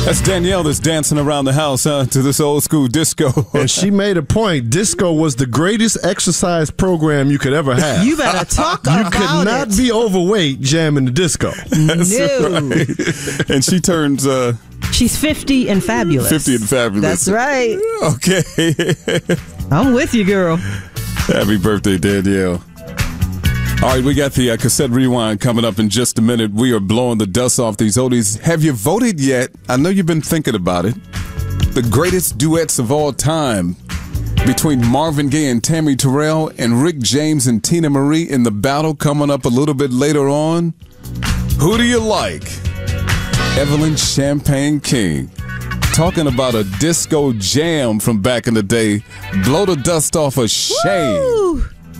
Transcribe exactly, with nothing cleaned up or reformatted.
That's Danielle that's dancing around the house huh, to this old school disco. And she made a point. Disco was the greatest exercise program you could ever have. You better talk you about it. You could not be overweight jamming the disco. That's No. right. And she turns uh, She's fifty and fabulous. fifty and fabulous. That's right. Okay. I'm with you, girl. Happy birthday, Danielle. All right, we got the uh, cassette rewind coming up in just a minute. We are blowing the dust off these oldies. Have you voted yet? I know you've been thinking about it. The greatest duets of all time between Marvin Gaye and Tammy Terrell and Rick James and Tina Marie in the battle coming up a little bit later on. Who do you like? Evelyn Champagne King. Talking about a disco jam from back in the day. Blow the dust off of Shame. Woo!